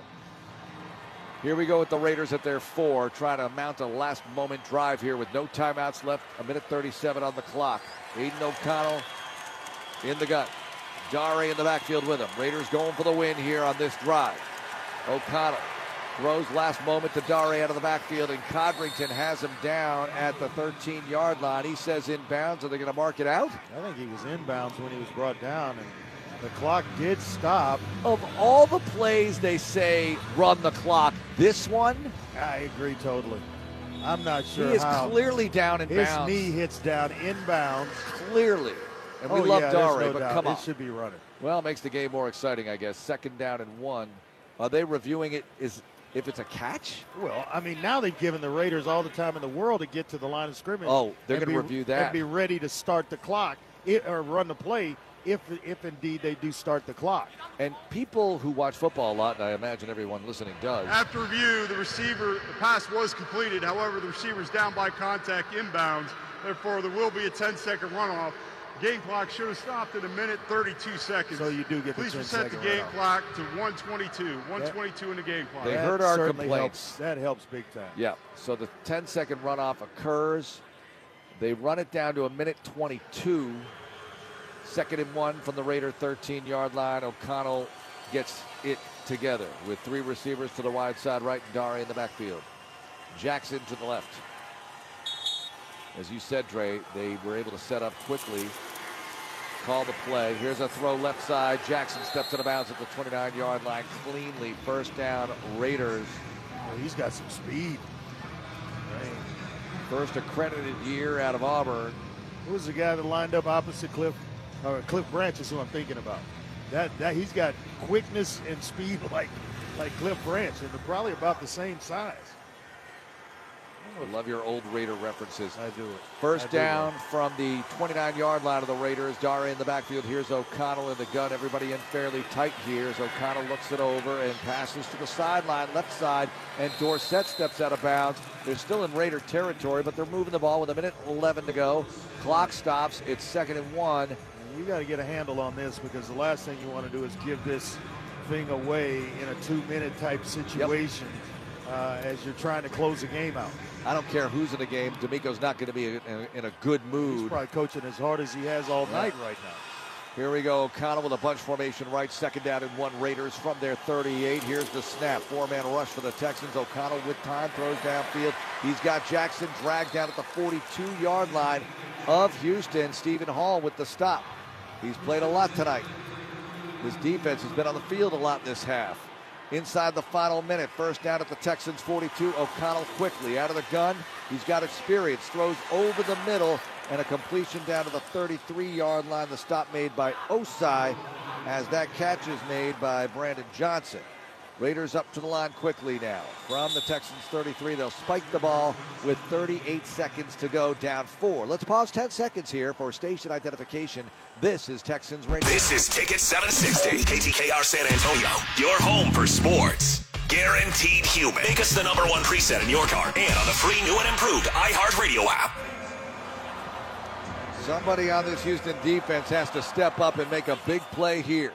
Here we go with the Raiders at their four, trying to mount a last-moment drive here with no timeouts left, a minute thirty-seven on the clock. Aiden O'Connell in the gun. Dare in the backfield with him. Raiders going for the win here on this drive. O'Connell throws last moment to Dare out of the backfield, and Codrington has him down at the thirteen-yard line. He says inbounds. Are they going to mark it out? I think he was inbounds when he was brought down, and the clock did stop. Of all the plays they say run the clock, this one? I agree totally. I'm not sure He is how. clearly down in His bounds. knee hits down inbounds. Clearly. And we Oh, love yeah, there's Dare, no but doubt. come on. It should be running. Well, it makes the game more exciting, I guess. Second down and one. Are they reviewing it is if it's a catch? Well, I mean, now they've given the Raiders all the time in the world to get to the line of scrimmage. Oh, they're and gonna be- review that. And be ready to start the clock it, or run the play if, if indeed they do start the clock. And people who watch football a lot, and I imagine everyone listening does, After review, the receiver, the pass was completed. However, the receiver's down by contact inbounds. Therefore, there will be a ten-second runoff. Game clock should have stopped at a minute thirty-two seconds. So you do get the Please ten reset the second game runoff. clock to one twenty-two. one twenty-two in the game clock. They That heard our certainly complaints. helps. That helps big time. Yeah, so the ten-second runoff occurs. They run it down to a minute twenty-two. Second and one from the Raider thirteen-yard line. O'Connell gets it together with three receivers to the wide side right and Dare in the backfield. Jackson to the left. As you said, Dre, they were able to set up quickly, call the play. Here's a throw left side. Jackson steps out of bounds at the twenty-nine-yard line cleanly. First down, Raiders. Oh, he's got some speed. First accredited year out of Auburn. Who was the guy that lined up opposite Cliff? Or Cliff Branch is who I'm thinking about. That that he's got quickness and speed like like Cliff Branch, and they're probably about the same size. I love your old Raider references. I do it. First I do down from the twenty-nine-yard line of the Raiders. Dare in the backfield. Here's O'Connell in the gun. Everybody in fairly tight here as O'Connell looks it over and passes to the sideline, left side, and Dorsett steps out of bounds. They're still in Raider territory, but they're moving the ball with a minute eleven to go. Clock stops. It's second and one. You got to get a handle on this because the last thing you want to do is give this thing away in a two-minute type situation uh, as you're trying to close the game out. I don't care who's in the game. D'Amico's not going to be in a, in a good mood. He's probably coaching as hard as he has all Yeah. night right now. Here we go. O'Connell with a bunch formation right. Second down and one Raiders from their thirty-eight. Here's the snap. Four-man rush for the Texans. O'Connell with time throws downfield. He's got Jackson dragged down at the forty-two-yard line of Houston. Stephen Hall with the stop. He's played a lot tonight. His defense has been on the field a lot this half. Inside the final minute, first down at the Texans forty-two. O'Connell quickly out of the gun. He's got experience, throws over the middle, and a completion down to the thirty-three-yard line. The stop made by Osai as that catch is made by Brandon Johnson. Raiders up to the line quickly now. From the Texans thirty-three, they'll spike the ball with thirty-eight seconds to go, down four. Let's pause ten seconds here for station identification. This is Texans Radio. This is Ticket seven sixty, K T K R San Antonio, your home for sports. Guaranteed human. Make us the number one preset in your car and on the free new and improved iHeartRadio app. Somebody on this Houston defense has to step up and make a big play here.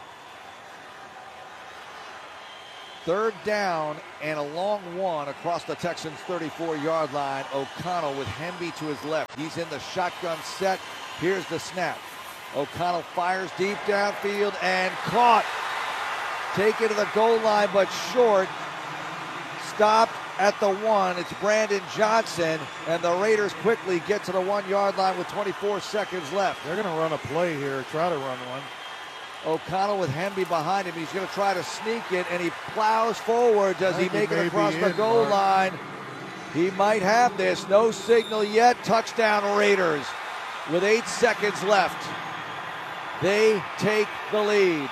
Third down and a long one across the Texans' thirty-four-yard line. O'Connell with Hemby to his left. He's in the shotgun set. Here's the snap. O'Connell fires deep downfield and caught. Taken to the goal line, but short. Stopped at the one. It's Brandon Johnson, and the Raiders quickly get to the one-yard line with twenty-four seconds left. They're going to run a play here, try to run one. O'Connell with Hemby behind him. He's going to try to sneak it, and he plows forward. Does he make it across the goal line? He might have this. No signal yet. Touchdown Raiders with eight seconds left. They take the lead.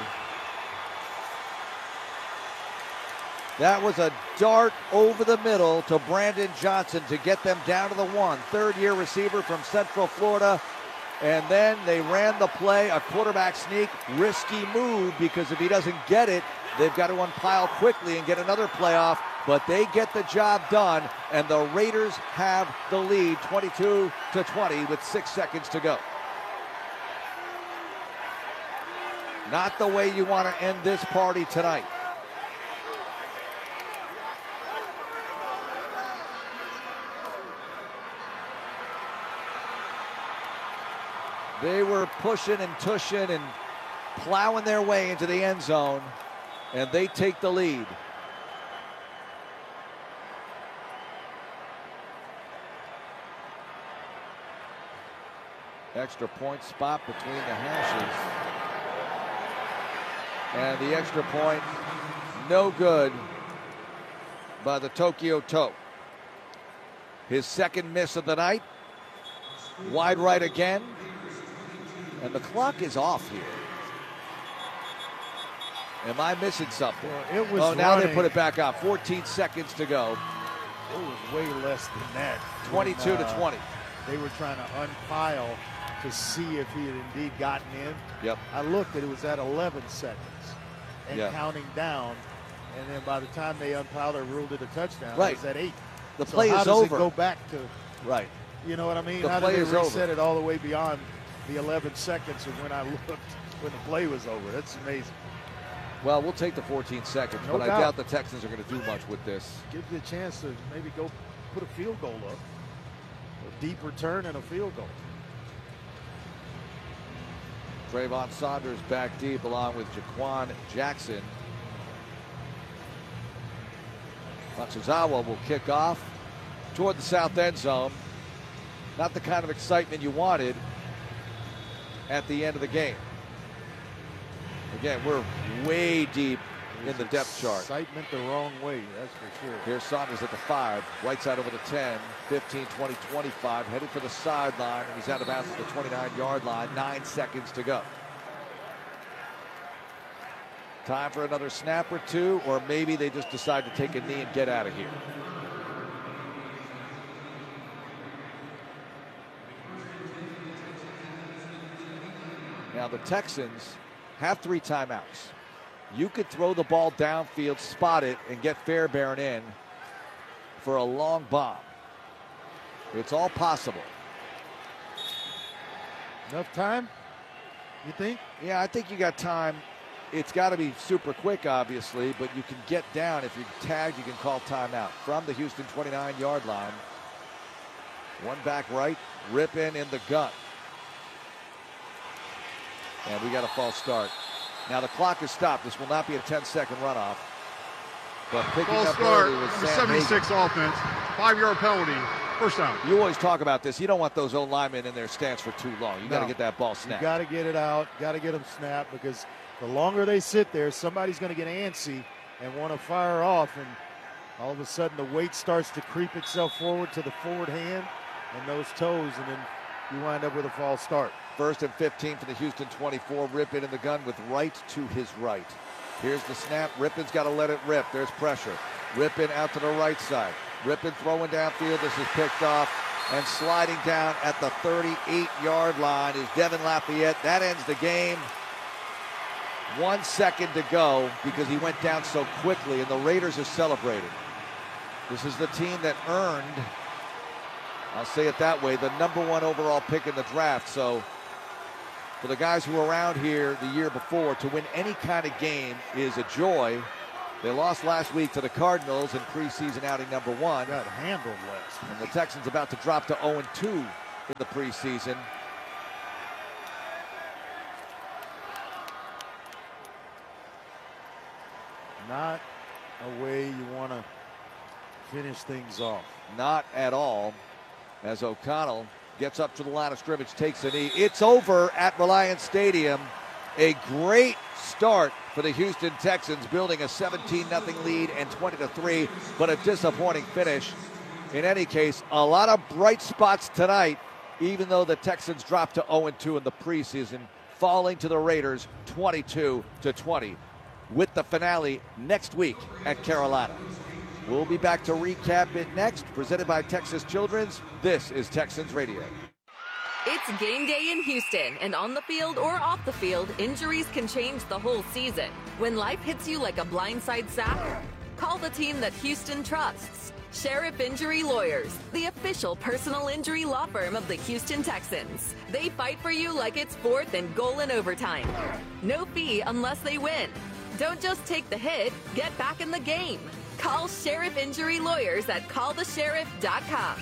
That was a dart over the middle to Brandon Johnson to get them down to the one. Third-year receiver from Central Florida. And then they ran the play, a quarterback sneak, risky move, because if he doesn't get it, they've got to unpile quickly and get another playoff. But they get the job done, and the Raiders have the lead, twenty-two to twenty, with six seconds to go. Not the way you want to end this party tonight. They were pushing and tushing and plowing their way into the end zone, and they take the lead. Extra point spot between the hashes. And the extra point, no good by the Tokyo Toe. His second miss of the night. Wide right again. And the clock is off here. Am I missing something? Well, it was oh, now running. they put it back out. fourteen seconds to go. It was way less than that. twenty-two when, to uh, twenty. They were trying to unpile to see if he had indeed gotten in. Yep. I looked, and it was at eleven seconds and Yeah. counting down. And then by the time they unpiled or ruled it a touchdown, Right. it was at eight. The So play how is does over. It go back to Right. You know what I mean? The How play did is they reset over. it all the way beyond the eleven seconds of when I looked when the play was over? That's amazing. Well, we'll take the fourteen seconds, No but I doubt. doubt the Texans are going to do much with this. Gives you a chance to maybe go put a field goal up. A deep return and a field goal. Trayvon Saunders back deep along with Jaquan Jackson. Matsuzawa will kick off toward the south end zone. Not the kind of excitement you wanted at the end of the game. Again, we're way deep in the depth chart. Excitement the wrong way, that's for sure. Here's Saunders at the five, right side over the ten, fifteen, twenty, twenty-five, headed for the sideline, and he's out of bounds at the twenty-nine-yard line, nine seconds to go. Time for another snap or two, or maybe they just decide to take a knee and get out of here. Now the Texans have three timeouts. You could throw the ball downfield, spot it, and get Fairbairn in for a long bomb. It's all possible. Enough time, you think? Yeah, I think you got time. It's got to be super quick, obviously, but you can get down. If you're tagged, you can call timeout from the Houston twenty-nine-yard line. One back right, Rypien in the gun. And we got a false start. Now the clock is stopped. This will not be a ten-second runoff. But picking False up start, early was number Sam seventy-six Hagan. offense. Five-yard penalty. First down. You always talk about this. You don't want those old linemen in their stance for too long. You got to No. get that ball snapped. You got to get it out. Got to get them snapped, because the longer they sit there, somebody's going to get antsy and want to fire off, and all of a sudden the weight starts to creep itself forward to the forward hand and those toes, and then you wind up with a false start. First and fifteen for the Houston twenty-four. Rypien in the gun with right to his right. Here's the snap. Rypien's got to let it rip. There's pressure. Rypien out to the right side. Rypien throwing downfield. This is picked off. And sliding down at the thirty-eight-yard line is Devin Lafayette. That ends the game. One second to go because he went down so quickly, and the Raiders are celebrating. This is the team that earned I'll say it that way, the number one overall pick in the draft. So for the guys who were around here the year before, to win any kind of game is a joy. They lost last week to the Cardinals in preseason outing number one. Got handled last. And the Texans about to drop to oh and two in the preseason. Not a way you want to finish things off. Not at all. As O'Connell gets up to the line of scrimmage, takes a knee. It's over at Reliant Stadium. A great start for the Houston Texans, building a seventeen nothing lead and twenty to three, but a disappointing finish. In any case, a lot of bright spots tonight, even though the Texans dropped to oh and two in the preseason, falling to the Raiders twenty-two to twenty, with the finale next week at Carolina. We'll be back to recap it next, presented by Texas Children's. This is Texans Radio. It's game day in Houston, and on the field or off the field, injuries can change the whole season. When life hits you like a blindside sack, call the team that Houston trusts. Sheriff Injury Lawyers, the official personal injury law firm of the Houston Texans. They fight for you like it's fourth and goal in overtime. No fee unless they win. Don't just take the hit, get back in the game. Call Sheriff Injury Lawyers at call the sheriff dot com.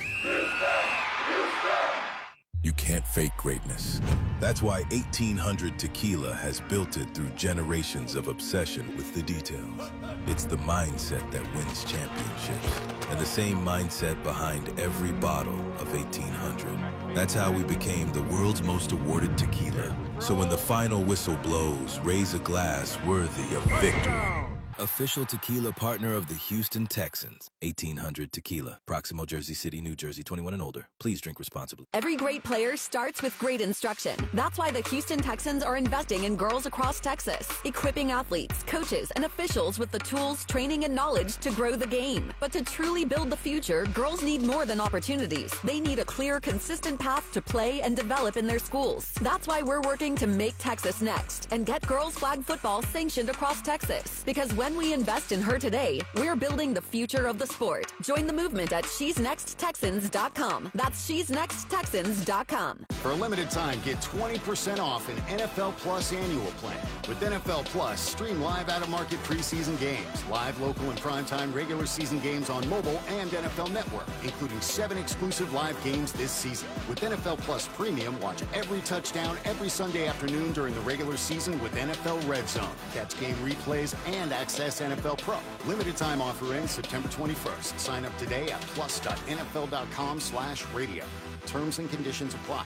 You can't fake greatness. That's why eighteen hundred Tequila has built it through generations of obsession with the details. It's the mindset that wins championships, and the same mindset behind every bottle of eighteen hundred. That's how we became the world's most awarded tequila. So when the final whistle blows, raise a glass worthy of victory. Official tequila partner of the Houston Texans. eighteen hundred Tequila. Proximo, Jersey City, New Jersey. twenty-one and older. Please drink responsibly. Every great player starts with great instruction. That's why the Houston Texans are investing in girls across Texas, equipping athletes, coaches, and officials with the tools, training, and knowledge to grow the game. But to truly build the future, girls need more than opportunities. They need a clear, consistent path to play and develop in their schools. That's why we're working to make Texas next and get girls flag football sanctioned across Texas. Because when we invest in her today, we're building the future of the sport. Join the movement at she's next texans dot com. That's she's next texans dot com. For a limited time, get twenty percent off an N F L Plus annual plan. With N F L Plus, stream live out-of-market preseason games, live local and primetime regular season games on mobile and N F L Network, including seven exclusive live games this season. With N F L Plus Premium, watch every touchdown every Sunday afternoon during the regular season with N F L Red Zone. Catch game replays and access N F L Pro. Limited time offer ends September twenty-first. Sign up today at plus dot N F L dot com slash radio. Terms and conditions apply.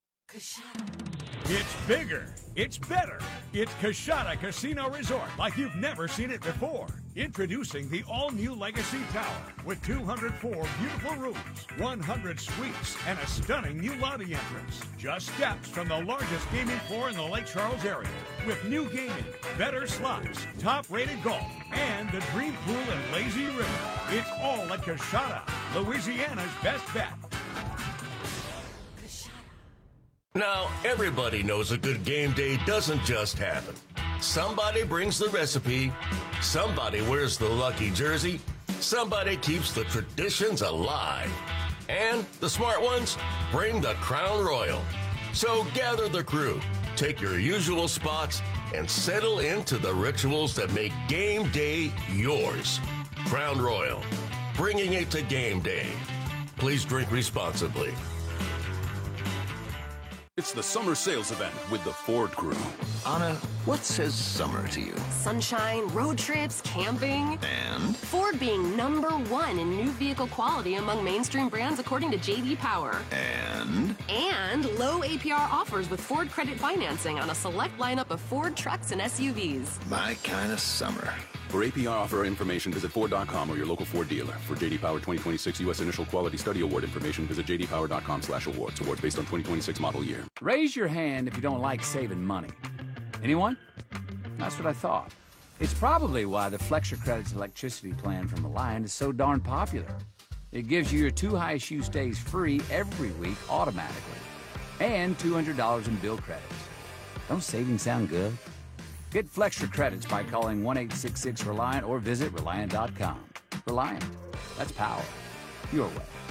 It's bigger. It's better. It's Coshada Casino Resort like you've never seen it before. Introducing the all-new Legacy Tower with two hundred four beautiful rooms, one hundred suites, and a stunning new lobby entrance. Just steps from the largest gaming floor in the Lake Charles area. With new gaming, better slots, top-rated golf, and the dream pool and lazy river. It's all at Coshada, Louisiana's best bet. Now, everybody knows a good game day doesn't just happen. Somebody brings the recipe, somebody wears the lucky jersey, somebody keeps the traditions alive. And the smart ones bring the Crown Royal. So gather the crew, take your usual spots, and settle into the rituals that make game day yours. Crown Royal, bringing it to game day. Please drink responsibly. It's the summer sales event with the Ford Crew. Anna, what says summer to you? Sunshine, road trips, camping. And? Ford being number one in new vehicle quality among mainstream brands according to J D Power. And? And low A P R offers with Ford credit financing on a select lineup of Ford trucks and S U Vs. My kind of summer. For A P R offer information, visit Ford dot com or your local Ford dealer. For J D Power twenty twenty-six U S Initial Quality Study Award information, visit J D Power dot com slash awards. Awards based on twenty twenty-six model year. Raise your hand if you don't like saving money. Anyone? That's what I thought. It's probably why the Flex Your Credits electricity plan from Reliant is so darn popular. It gives you your two highest use days free every week automatically. And two hundred dollars in bill credits. Don't savings sound good? Get Flex Your Credits by calling one eight six six RELIANT or visit Reliant dot com. Reliant. That's power. Your way.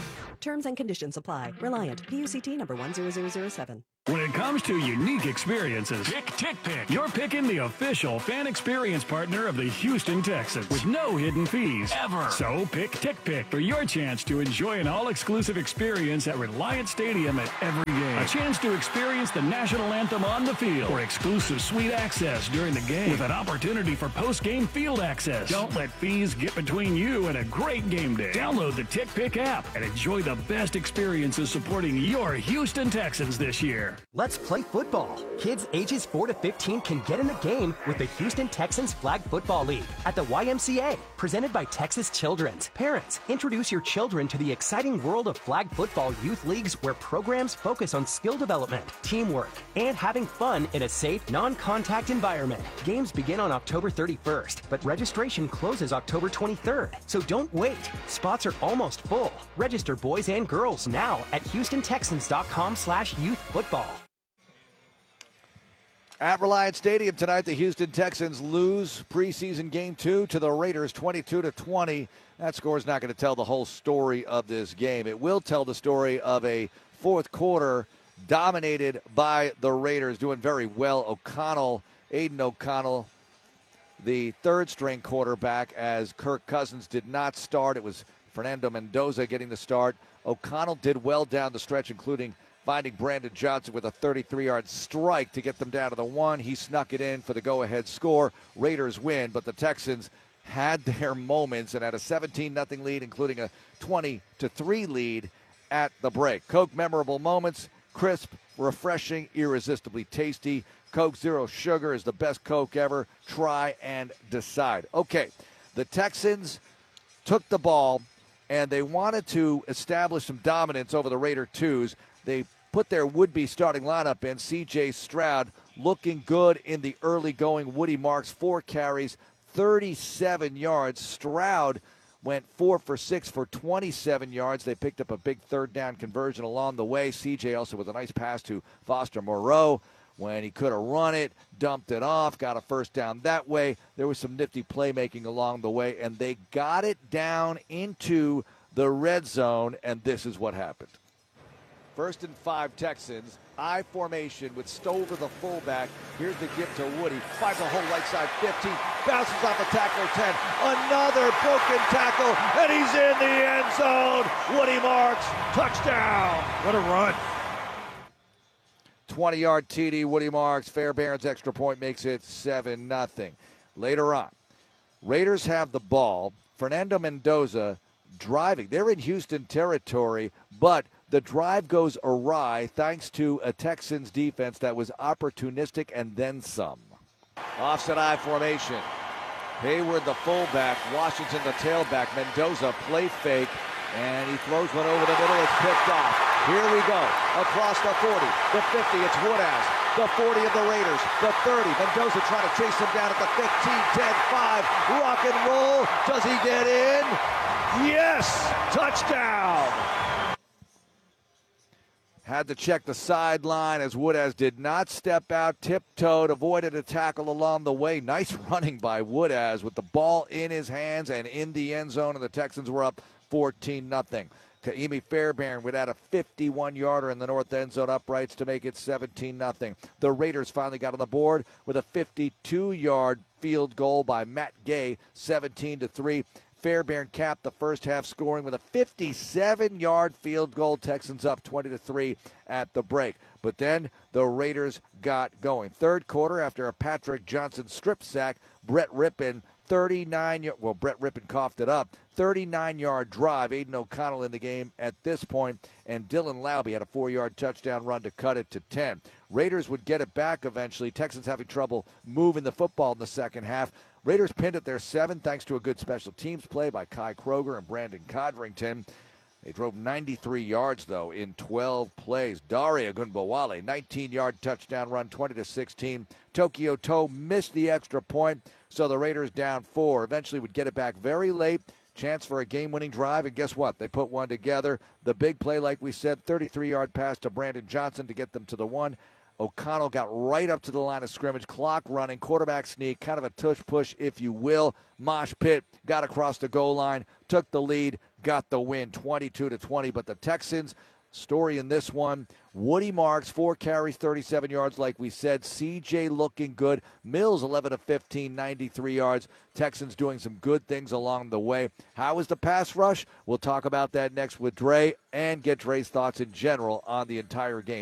Terms and conditions apply. Reliant. P U C T number one zero zero zero seven. When it comes to unique experiences, pick Tick Pick. You're picking the official fan experience partner of the Houston Texans with no hidden fees ever. So pick Tick Pick for your chance to enjoy an all-exclusive experience at Reliant Stadium at every game. A chance to experience the national anthem on the field or exclusive suite access during the game with an opportunity for post-game field access. Don't let fees get between you and a great game day. Download the Tick Pick app and enjoy the best experiences supporting your Houston Texans this year. Let's play football. Kids ages four to fifteen can get in the game with the Houston Texans Flag Football League at the Y M C A, presented by Texas Children's. Parents, introduce your children to the exciting world of flag football youth leagues where programs focus on skill development, teamwork, and having fun in a safe, non-contact environment. Games begin on October thirty-first, but registration closes October twenty-third. So don't wait. Spots are almost full. Register boys and girls now at houston texans dot com slash youth football. At Reliant Stadium tonight, the Houston Texans lose preseason game two to the Raiders, twenty-two to twenty. That score is not going to tell the whole story of this game. It will tell the story of a fourth quarter dominated by the Raiders, doing very well. O'Connell, Aiden O'Connell, the third-string quarterback, as Kirk Cousins did not start. It was Fernando Mendoza getting the start. O'Connell did well down the stretch, including finding Brandon Johnson with a thirty-three-yard strike to get them down to the one. He snuck it in for the go-ahead score. Raiders win, but the Texans had their moments and had a seventeen nothing lead, including a twenty to three lead at the break. Coke memorable moments, crisp, refreshing, irresistibly tasty. Coke Zero Sugar is the best Coke ever. Try and decide. Okay, the Texans took the ball, and they wanted to establish some dominance over the Raider twos. They put their would-be starting lineup in. C J Stroud looking good in the early going. Woody Marks, four carries, thirty-seven yards. Stroud went four for six for twenty-seven yards. They picked up a big third down conversion along the way. C J also with a nice pass to Foster Moreau when he could have run it, dumped it off, got a first down that way. There was some nifty playmaking along the way, and they got it down into the red zone, and this is what happened. First and five Texans, I formation with Stover the fullback. Here's the give to Woody. Finds a hole right side fifteen. Bounces off a tackler ten. Another broken tackle, and he's in the end zone. Woody Marks, touchdown. What a run. twenty-yard T D, Woody Marks. Fairbairn's extra point makes it seven nothing. Later on, Raiders have the ball. Fernando Mendoza driving. They're in Houston territory, but the drive goes awry thanks to a Texans defense that was opportunistic and then some. Offset I formation. Hayward the fullback, Washington the tailback, Mendoza play fake, and he throws one over the middle. It's picked off. Here we go. Across the forty, the fifty, it's Woodhouse. The forty of the Raiders, the thirty. Mendoza trying to chase him down at the fifteen, ten, five. Rock and roll. Does he get in? Yes! Touchdown! Had to check the sideline as Woodhouse did not step out, tiptoed, avoided a tackle along the way. Nice running by Woodhouse with the ball in his hands and in the end zone, and the Texans were up fourteen nothing. Kaimi Fairbairn would add a fifty-one-yarder in the north end zone uprights to make it seventeen nothing. The Raiders finally got on the board with a fifty-two-yard field goal by Matt Gay, seventeen to three. Fairbairn capped the first half scoring with a fifty-seven-yard field goal. Texans up twenty to three at the break. But then the Raiders got going. Third quarter, after a Patrick Johnson strip sack, Brett Rippon, thirty-nine, well, Brett Rippon coughed it up. thirty-nine-yard drive. Aiden O'Connell in the game at this point, and Dylan Laube had a four-yard touchdown run to cut it to ten. Raiders would get it back eventually. Texans having trouble moving the football in the second half. Raiders pinned at their seven thanks to a good special teams play by Kai Kroger and Brandon Codrington. They drove ninety-three yards, though, in twelve plays. Daria Gunbowale, nineteen-yard touchdown run, twenty to sixteen. Tokyo Toe missed the extra point, so the Raiders down four. Eventually would get it back very late. Chance for a game-winning drive, and guess what? They put one together. The big play, like we said, thirty-three-yard pass to Brandon Johnson to get them to the one. O'Connell got right up to the line of scrimmage, clock running, quarterback sneak, kind of a tush push, if you will. Mosh pit, got across the goal line, took the lead, got the win, twenty-two to twenty. But the Texans, story in this one, Woody Marks, four carries, thirty-seven yards, like we said. C J looking good. Mills, eleven of fifteen, ninety-three yards. Texans doing some good things along the way. How is the pass rush? We'll talk about that next with Dre and get Dre's thoughts in general on the entire game.